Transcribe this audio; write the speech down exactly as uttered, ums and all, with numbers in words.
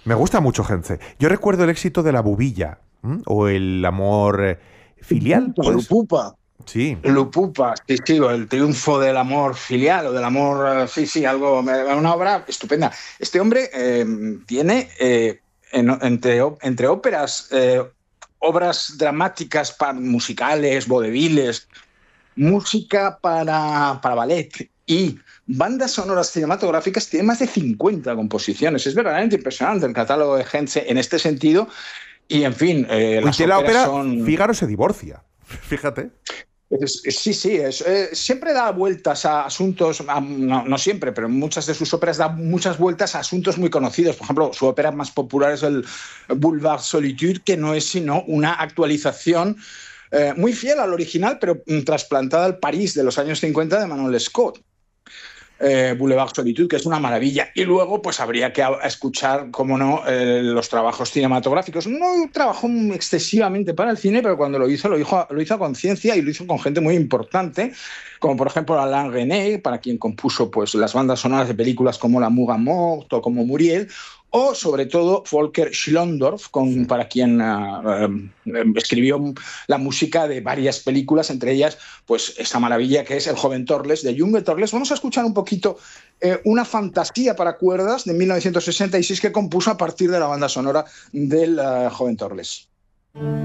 Me gusta mucho Heinze. Yo recuerdo el éxito de La Bubilla, ¿m? O El amor eh, filial, Lupupa, ¿puedes? Lupupa, Sí. Lupupa, sí, sí, el triunfo del amor filial o del amor, eh, sí, sí, algo, una obra estupenda. Este hombre eh, tiene eh, en- entre, ó- entre óperas, eh, obras dramáticas, pa- musicales, vodevils, música para, para ballet y bandas sonoras cinematográficas, tiene más de cincuenta composiciones. Es verdaderamente impresionante el catálogo de Heinze en este sentido. Y, en fin, eh, las Oíste la óperas ópera, son... Fígaro se divorcia. Fíjate. Es- es- sí, sí, es, eh, siempre da vueltas a asuntos, a- no, no siempre, pero en muchas de sus óperas da muchas vueltas a asuntos muy conocidos. Por ejemplo, su ópera más popular es el Boulevard Solitude, que no es sino una actualización eh, muy fiel al original, pero mm, trasplantada al París de los años cincuenta de Manuel Scott. Eh, Boulevard Solitude, que es una maravilla. Y luego, pues habría que a- escuchar, como no, eh, los trabajos cinematográficos. No trabajó excesivamente para el cine, pero cuando lo hizo, lo hizo, lo hizo a conciencia y lo hizo con gente muy importante, como por ejemplo Alain René, para quien compuso pues, las bandas sonoras de películas como La Muga Mort o como Muriel, o sobre todo Volker Schlondorf, con, Sí. para quien uh, uh, escribió la música de varias películas, entre ellas pues esa maravilla que es El joven Torles, de Junge Torles. Vamos a escuchar un poquito eh, una fantasía para cuerdas de mil novecientos sesenta y seis que compuso a partir de la banda sonora del uh, joven Torles.